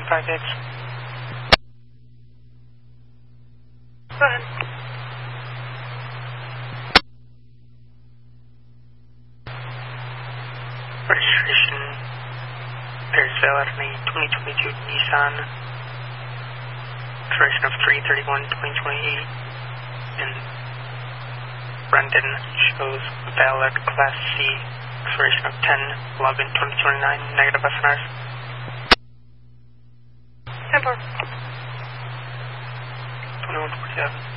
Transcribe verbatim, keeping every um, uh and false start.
five six. Go ahead. Registration, there's uh, a twenty twenty-two Nissan, duration of three thirty-one twenty twenty-eight, and Brendan shows valid Class C, expiration of ten eleven twenty twenty-nine, negative S N Rs. ten four. twenty-one forty-seven.